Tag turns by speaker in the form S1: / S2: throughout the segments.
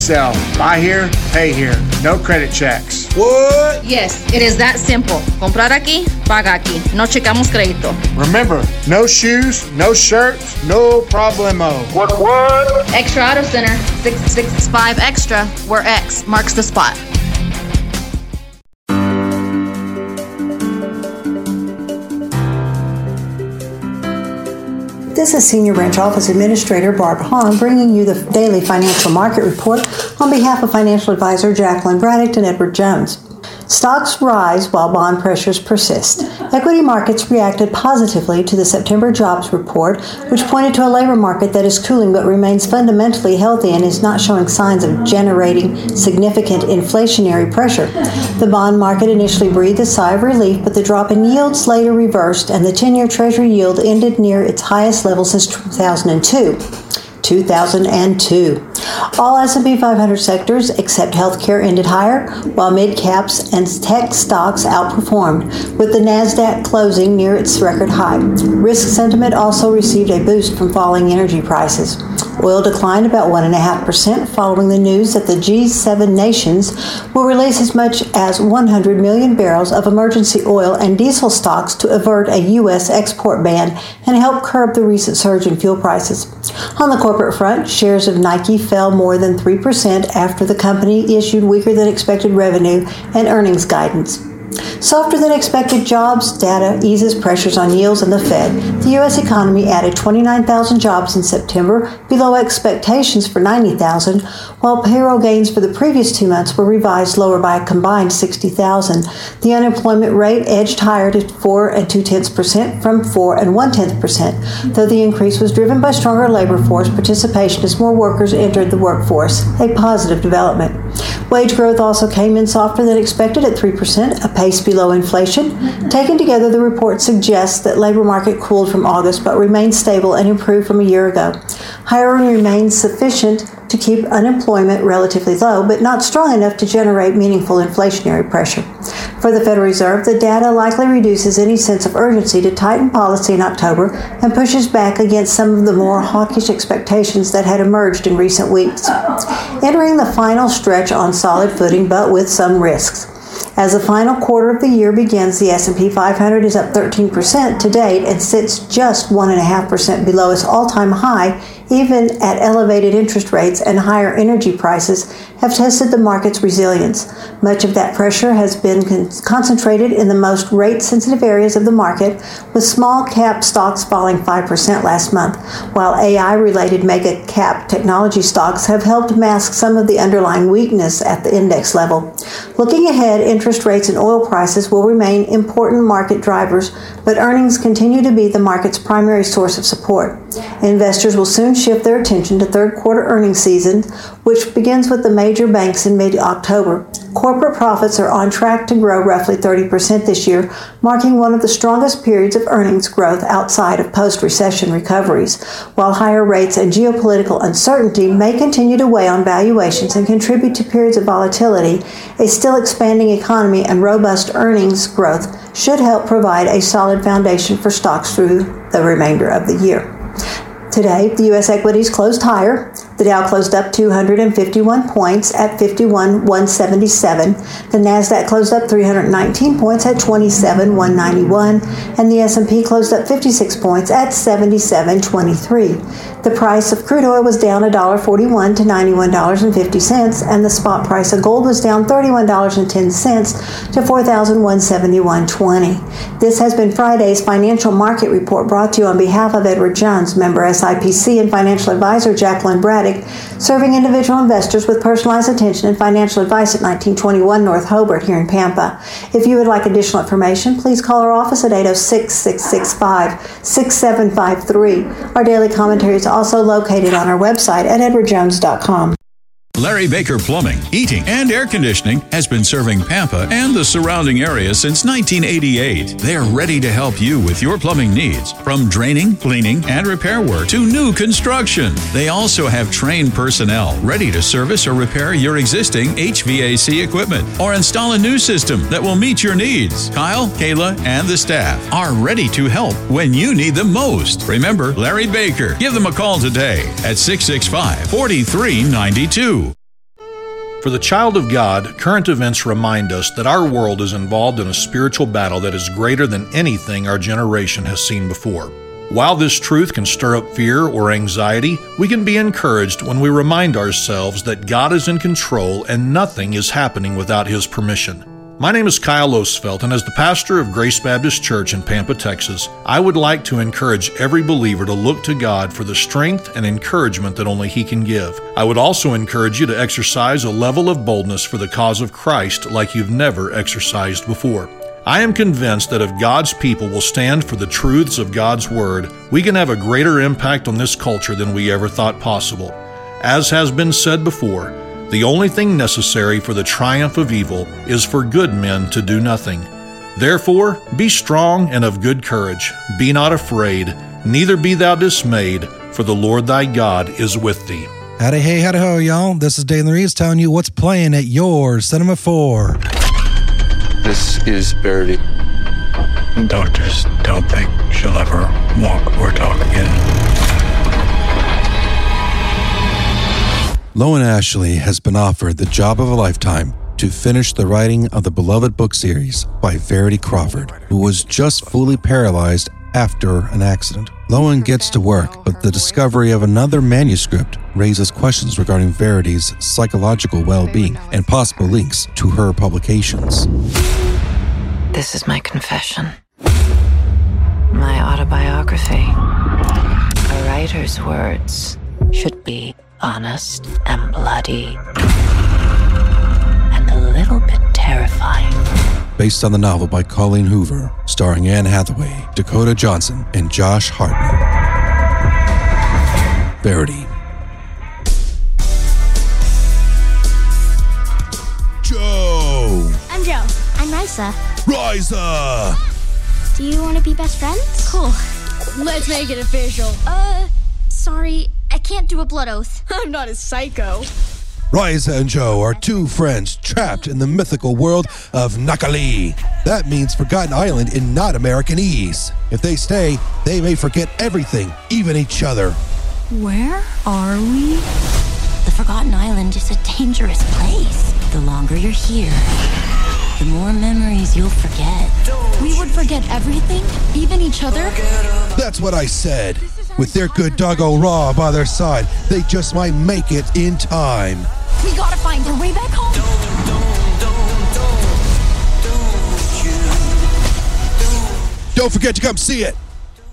S1: Sell. Buy here, pay here. No credit checks.
S2: What?
S3: Yes, it is that simple. Comprar aquí, paga aquí. No checamos crédito.
S1: Remember, no shoes, no shirts, no problemo.
S2: What?
S3: Extra Auto Center, 665 Extra, where X marks the spot.
S4: This is Senior Branch Office Administrator Barb Hahn bringing you the daily financial market report on behalf of financial advisor Jacqueline Braddock and Edward Jones. Stocks rise while bond pressures persist. Equity markets reacted positively to the September jobs report, which pointed to a labor market that is cooling but remains fundamentally healthy and is not showing signs of generating significant inflationary pressure. The bond market initially breathed a sigh of relief, but the drop in yields later reversed, and the 10-year Treasury yield ended near its highest level since 2002. All S&P 500 sectors except healthcare ended higher, while mid-caps and tech stocks outperformed, with the Nasdaq closing near its record high. Risk sentiment also received a boost from falling energy prices. Oil declined about 1.5% following the news that the G7 nations will release as much as 100 million barrels of emergency oil and diesel stocks to avert a U.S. export ban and help curb the recent surge in fuel prices. On the corporate front, shares of Nike fell more than 3% after the company issued weaker than expected revenue and earnings guidance. Softer than expected jobs data eases pressures on yields and the Fed. The U.S. economy added 29,000 jobs in September, below expectations for 90,000, while payroll gains for the previous 2 months were revised lower by a combined 60,000. The unemployment rate edged higher to 4.2% from 4.1%, though the increase was driven by stronger labor force participation as more workers entered the workforce, a positive development. Wage growth also came in softer than expected at 3%, a pace below inflation. Taken together, the report suggests that labor market cooled from August but remained stable and improved from a year ago. Hiring remains sufficient to keep unemployment relatively low, but not strong enough to generate meaningful inflationary pressure. For the Federal Reserve, the data likely reduces any sense of urgency to tighten policy in October and pushes back against some of the more hawkish expectations that had emerged in recent weeks. Entering the final stretch on solid footing, but with some risks. As the final quarter of the year begins, the S&P 500 is up 13% to date and sits just 1.5% below its all-time high, even at elevated interest rates and higher energy prices have tested the market's resilience. Much of that pressure has been concentrated in the most rate-sensitive areas of the market, with small-cap stocks falling 5% last month, while AI-related mega-cap technology stocks have helped mask some of the underlying weakness at the index level. Looking ahead, interest rates and oil prices will remain important market drivers, but earnings continue to be the market's primary source of support. Investors will soon shift their attention to third quarter earnings season, which begins with the major banks in mid-October. Corporate profits are on track to grow roughly 30% this year, marking one of the strongest periods of earnings growth outside of post-recession recoveries. While higher rates and geopolitical uncertainty may continue to weigh on valuations and contribute to periods of volatility, a still expanding economy and robust earnings growth should help provide a solid foundation for stocks through the remainder of the year. Today, the U.S. equities closed higher. The Dow closed up 251 points at 51,177. The Nasdaq closed up 319 points at 27,191, and the S&P closed up 56 points at 77,23. The price of crude oil was down $1.41 to $91.50, and the spot price of gold was down $31.10 to $4,171.20. This has been Friday's financial market report, brought to you on behalf of Edward Jones, member SIPC, and financial advisor Jacqueline Braddock, serving individual investors with personalized attention and financial advice at 1921 North Hobart here in Pampa. If you would like additional information, please call our office at 806-665-6753. Our daily commentary is also located on our website at edwardjones.com.
S5: Larry Baker Plumbing, Heating, and Air Conditioning has been serving Pampa and the surrounding area since 1988. They're ready to help you with your plumbing needs, from draining, cleaning, and repair work to new construction. They also have trained personnel ready to service or repair your existing HVAC equipment or install a new system that will meet your needs. Kyle, Kayla, and the staff are ready to help when you need them most. Remember Larry Baker. Give them a call today at 665-4392.
S2: For the child of God, current events remind us that our world is involved in a spiritual battle that is greater than anything our generation has seen before. While this truth can stir up fear or anxiety, we can be encouraged when we remind ourselves that God is in control and nothing is happening without His permission. My name is Kyle Osfeld, and as the pastor of Grace Baptist Church in Pampa, Texas, I would like to encourage every believer to look to God for the strength and encouragement that only He can give. I would also encourage you to exercise a level of boldness for the cause of Christ like you've never exercised before. I am convinced that if God's people will stand for the truths of God's Word, we can have a greater impact on this culture than we ever thought possible. As has been said before, the only thing necessary for the triumph of evil is for good men to do nothing. Therefore, be strong and of good courage. Be not afraid, neither be thou dismayed, for the Lord thy God is with thee.
S6: Howdy hey, howdy ho, y'all. This is Dave Reeves telling you what's playing at your Cinema 4.
S7: This is Verity.
S8: Doctors don't think she'll ever walk or talk again.
S6: Lowen Ashley has been offered the job of a lifetime to finish the writing of the beloved book series by Verity Crawford, who was just fully paralyzed after an accident. Lowen gets to work, but the discovery of another manuscript raises questions regarding Verity's psychological well-being and possible links to her publications.
S9: This is my confession. My autobiography. A writer's words should be honest and bloody, and a little bit terrifying.
S6: Based on the novel by Colleen Hoover, starring Anne Hathaway, Dakota Johnson, and Josh Hartnett. Verity.
S10: Joe!
S11: I'm Joe. I'm Risa.
S10: Risa!
S11: Do you want to be best friends?
S12: Cool. Let's make it official.
S11: Sorry, I can't do a blood oath.
S12: I'm not a psycho.
S6: Risa and Joe are two friends trapped in the mythical world of Nakali. That means Forgotten Island in not Americanese. If they stay, they may forget everything, even each other.
S12: Where are we?
S9: The Forgotten Island is a dangerous place. The longer you're here, the more memories you'll forget.
S12: We would forget everything? Even each other?
S6: That's what I said. With their good doggo Raw by their side, they just might make it in time.
S12: We gotta find our way back home.
S6: Don't forget to come see it.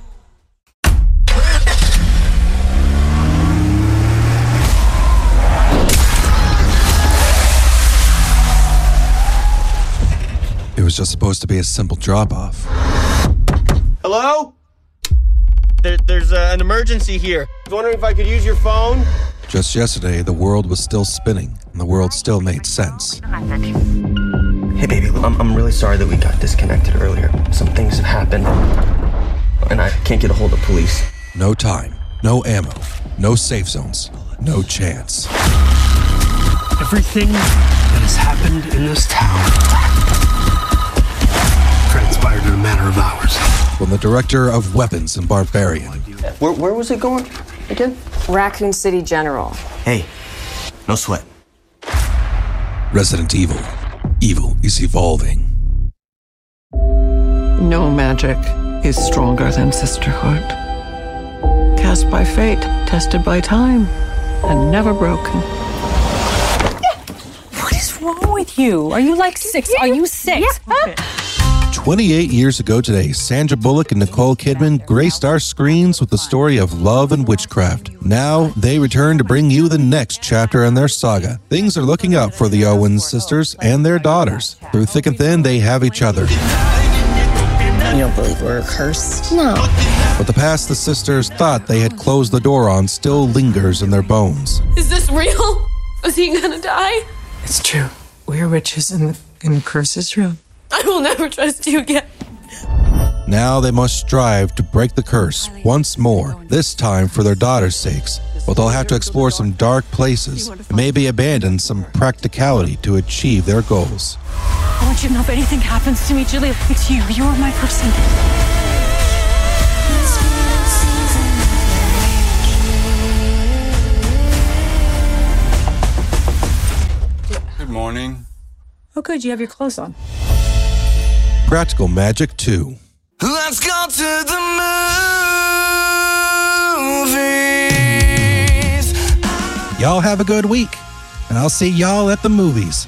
S6: It was just supposed to be a simple drop-off.
S13: Hello? There's an emergency here. I was wondering if I could use your phone?
S6: Just yesterday, the world was still spinning, and the world still made sense.
S13: Hey, baby, I'm really sorry that we got disconnected earlier. Some things have happened, and I can't get a hold of police.
S6: No time, no ammo, no safe zones, no chance.
S8: Everything that has happened in this town transpired in a matter of hours.
S6: From the director of Weapons and Barbarian.
S13: Where was it going again?
S14: Raccoon City General.
S13: Hey, no sweat.
S6: Resident Evil. Evil is evolving.
S15: No magic is stronger than sisterhood. Cast by fate, tested by time, and never broken.
S14: What is wrong with you? Are you like 6? Are you 6?
S15: Yeah.
S6: 28 years ago today, Sandra Bullock and Nicole Kidman graced our screens with the story of love and witchcraft. Now, they return to bring you the next chapter in their saga. Things are looking up for the Owens sisters and their daughters. Through thick and thin, they have each other.
S14: You don't believe we're cursed? No.
S6: But the past the sisters thought they had closed the door on still lingers in their bones.
S12: Is this real? Is he gonna die?
S14: It's true. We're witches and the curse is real.
S12: I will never trust you again.
S6: Now they must strive to break the curse once more, this time for their daughters' sakes. But they'll have to explore some dark places and maybe abandon some practicality to achieve their goals.
S14: I want you to know if anything happens to me, Julia, it's you. You're my person.
S16: Good morning.
S14: Oh, good. You have your clothes on.
S6: Practical Magic 2.
S10: Let's go to the movies.
S6: Y'all have a good week, and I'll see y'all at the movies.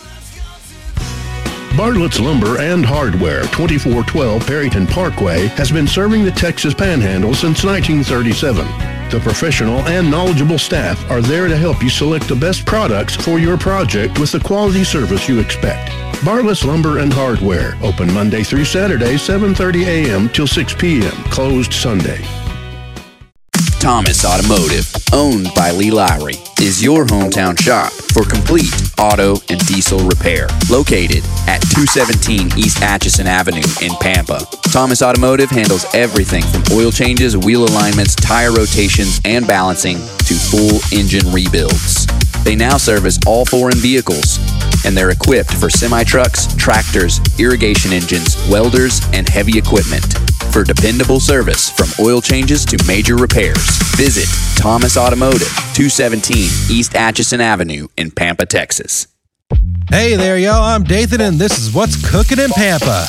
S17: Bartlett's Lumber and Hardware, 2412 Perryton Parkway, has been serving the Texas Panhandle since 1937. The professional and knowledgeable staff are there to help you select the best products for your project with the quality service you expect. Bartlett's Lumber and Hardware, open Monday through Saturday, 7:30 a.m. till 6 p.m., closed Sunday.
S18: Thomas Automotive, owned by Lee Lowry, is your hometown shop for complete auto and diesel repair. Located at 217 East Atchison Avenue in Pampa. Thomas Automotive handles everything from oil changes, wheel alignments, tire rotations, and balancing to full engine rebuilds. They now service all foreign vehicles, and they're equipped for semi-trucks, tractors, irrigation engines, welders, and heavy equipment. For dependable service from oil changes to major repairs, visit Thomas Automotive, 217 East Atchison Avenue in Pampa, Texas.
S6: Hey there, y'all. I'm Dathan, and this is What's Cooking in Pampa.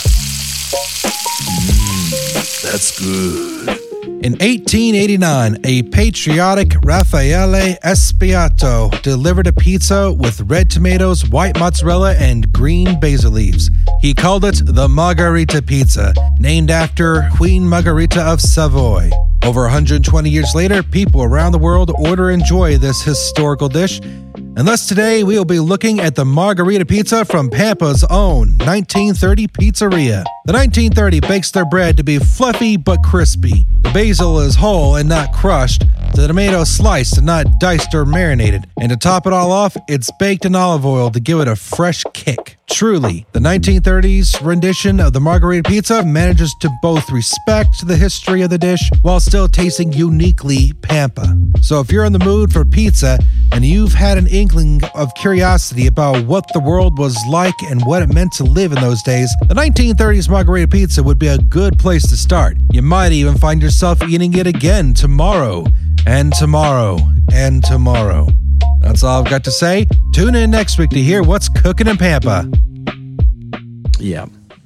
S10: That's good.
S6: In 1889, a patriotic Raffaele Espiato delivered a pizza with red tomatoes, white mozzarella, and green basil leaves. He called it the Margherita Pizza, named after Queen Margherita of Savoy. Over 120 years later, people around the world order and enjoy this historical dish. And thus today, we will be looking at the Margherita Pizza from Pampa's own 1930 Pizzeria. The 1930 bakes their bread to be fluffy but crispy. The basil is whole and not crushed. The tomato sliced and not diced or marinated. And to top it all off, it's baked in olive oil to give it a fresh kick. Truly, the 1930s rendition of the Margherita Pizza manages to both respect the history of the dish while still tasting uniquely Pampa. So if you're in the mood for pizza and you've had an inkling of curiosity about what the world was like and what it meant to live in those days, the 1930s Margherita Pizza would be a good place to start. You might even find yourself eating it again tomorrow, and tomorrow, and tomorrow. That's all I've got to say. Tune in next week to hear what's cooking in Pampa.
S19: Yeah.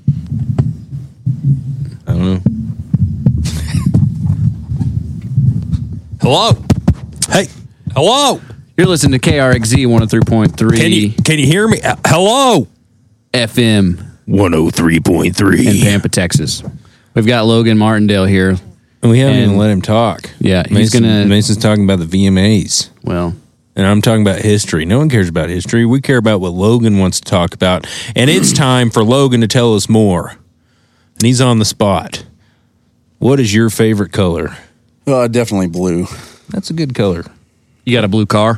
S19: I don't know. Hello. Hey. Hello.
S20: You're listening to KRXZ 103.3.
S19: Can you hear me? Hello.
S20: FM
S19: 103.3
S20: in Pampa, Texas. We've got Logan Martindale here.
S19: And we haven't even let him talk.
S20: Yeah,
S19: Mason's talking about the VMAs.
S20: Well,
S19: and I'm talking about history. No one cares about history. We care about what Logan wants to talk about. And it's time for Logan to tell us more. And he's on the spot. What is your favorite color?
S21: Definitely blue.
S19: That's a good color.
S20: You got a blue car?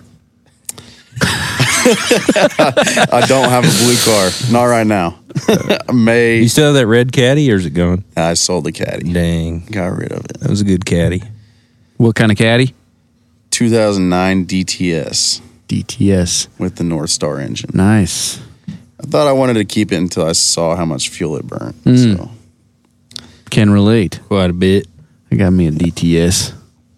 S21: I don't have a blue car. Not right now.
S19: You still have that red caddy, or is it gone?
S21: I sold the caddy.
S19: Dang.
S21: Got rid of it.
S19: That was a good caddy.
S20: What kind of caddy?
S21: 2009 DTS.
S20: DTS.
S21: With the North Star engine.
S20: Nice.
S21: I thought I wanted to keep it until I saw how much fuel it burnt. So.
S20: Can relate.
S19: Quite a bit.
S20: I got me a DTS.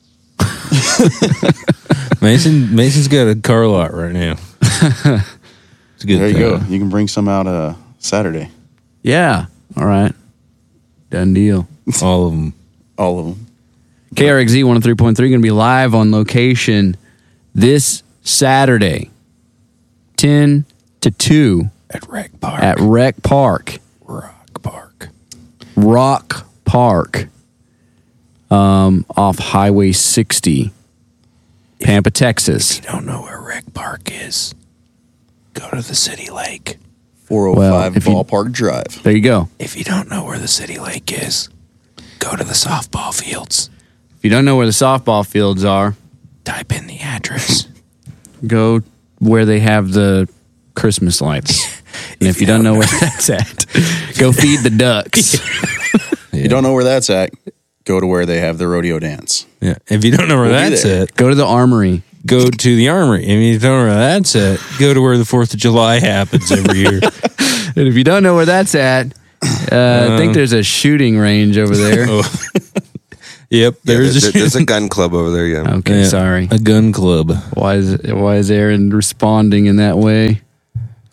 S19: Mason's got a car lot right now. It's a good.
S21: There you go. You can bring some out Saturday.
S20: Yeah. All right. Done deal.
S19: All of them.
S21: All of them.
S20: KRXZ 103.3 going to be live on location this Saturday, 10 to 2
S19: at Rec Park.
S20: At Rec Park. Rock Park. Off Highway 60, Pampa, Texas.
S19: If you don't know where Rec Park is, go to the City Lake.
S21: 405 Ballpark Drive.
S20: There you go.
S19: If you don't know where the City Lake is, go to the softball fields.
S20: If you don't know where the softball fields are,
S19: type in the address.
S20: Go where they have the Christmas lights. And if you don't know where that's at, go feed the ducks.
S21: If you don't know where that's at, go to where they have the rodeo dance.
S19: Yeah. If you don't know where that's at,
S20: go to the Armory.
S19: Go to the Armory. If you don't know where that's at, go to where the 4th of July happens every year.
S20: And if you don't know where that's at, I think there's a shooting range over there.
S19: Yep.
S22: There's a gun club over there, yeah.
S20: Okay, sorry.
S19: A gun club.
S20: Why is Aaron responding in that way?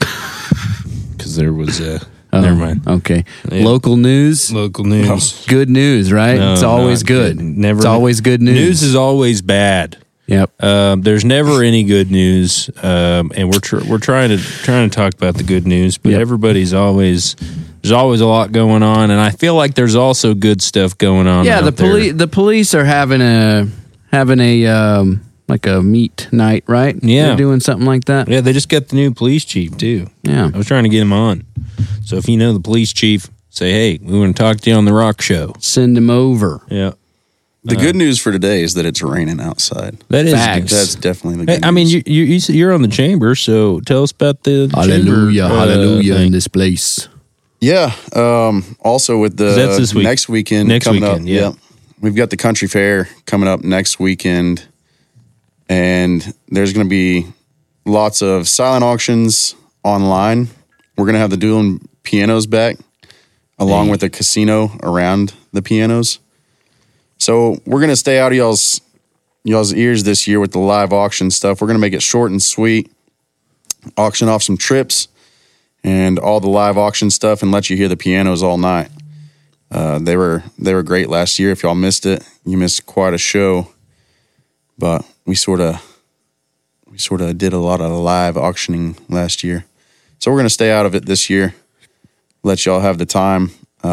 S19: because there was never mind.
S20: Okay.
S19: Yeah.
S20: Local news. Good news, right?
S19: No,
S20: it's always
S19: not
S20: good.
S19: Never.
S20: It's always good news.
S19: News is always bad.
S20: Yep.
S19: There's never any good news, and we're trying to talk about the good news, but everybody's always there's always a lot going on, and I feel like there's also good stuff going on.
S20: Yeah, the police are having a like a meet night, right?
S19: Yeah,
S20: they're doing something like that.
S19: Yeah, they just got the new police chief too.
S20: Yeah,
S19: I was trying to get him on. So if you know the police chief, say, hey, we want to talk to you on the Rock Show.
S20: Send him over.
S19: Yeah.
S21: The good news for today is that it's raining outside.
S19: That is
S20: Facts.
S21: That's definitely the good news.
S19: I mean, you're on the chamber, so tell us about the
S20: hallelujah,
S19: chamber,
S20: hallelujah
S19: thing.
S20: in this place.
S21: Yeah. Also with the
S19: That's this week.
S21: next weekend coming up. Yeah. We've got the country fair coming up next weekend, and there's going to be lots of silent auctions online. We're going to have the dueling pianos back, along with a casino around the pianos. So we're going to stay out of y'all's ears this year with the live auction stuff. We're going to make it short and sweet, auction off some trips and all the live auction stuff, and let you hear the pianos all night. They were great last year. If y'all missed it, you missed quite a show. But we sort of did a lot of live auctioning last year. So we're going to stay out of it this year, let y'all have the time.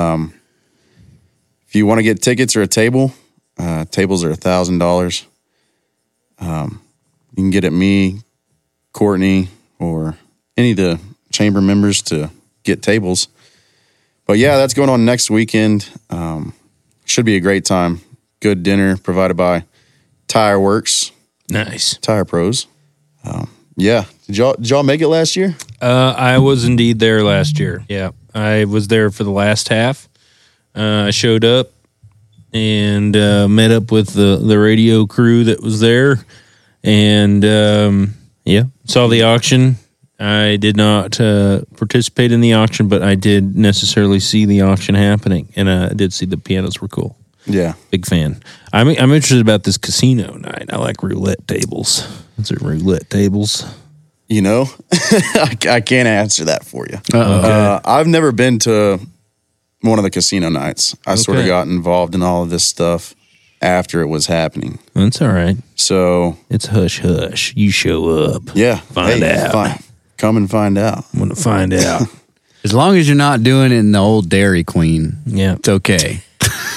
S21: If you want to get tickets or a table, tables are $1,000. You can get at me, Courtney, or any of the chamber members to get tables. But yeah, that's going on next weekend. Should be a great time. Good dinner provided by Tire Works.
S19: Nice.
S21: Tire Pros. Yeah. Did y'all make it last year?
S19: I was indeed there last year. Yeah. I was there for the last half. I showed up and met up with the radio crew that was there, and saw the auction. I did not participate in the auction, but I did necessarily see the auction happening, and I did see the pianos were cool.
S21: Yeah,
S19: big fan. I'm interested about this casino night. I like roulette tables. Is it roulette tables?
S21: You know, I can't answer that for you.
S19: Okay.
S21: I've never been to one of the casino nights. I sort of got involved in all of this stuff after it was happening.
S19: That's all right.
S21: So
S19: it's hush hush. You show up.
S21: Yeah,
S19: find out.
S21: Come and find out.
S19: I'm gonna find out.
S20: As long as you're not doing it in the old Dairy Queen, it's okay.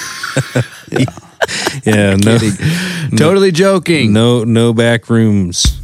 S19: Yeah, no,
S20: totally joking.
S19: No back rooms.